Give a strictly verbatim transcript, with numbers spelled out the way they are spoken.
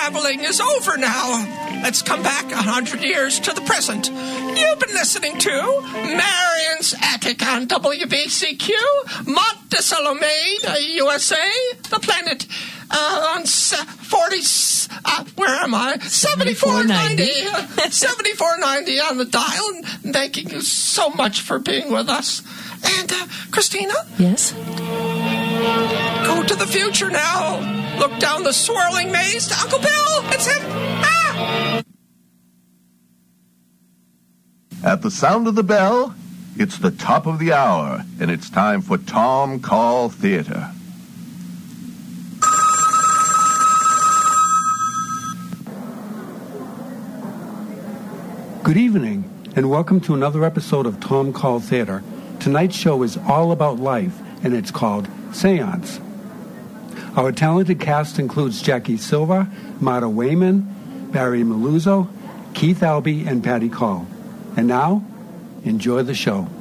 traveling is over now. Let's come back a hundred years to the present. You've been listening to Marion's Attic on W B C Q, Mont de Salomé, U S A, the planet uh, on forty. Uh, where am I? seventy-four ninety. seventy-four ninety on the dial. And thanking you so much for being with us. And uh, Christina? Yes? Go to the future now. Look down the swirling maze to Uncle Bill. It's him. Ah! At the sound of the bell, it's the top of the hour, and it's time for Tom Call Theater. Good evening, and welcome to another episode of Tom Call Theater. Tonight's show is all about life, and it's called Seance. Our talented cast includes Jackie Silva, Marta Wayman, Barry Maluzzo, Keith Albee, and Patty Call. And now, enjoy the show.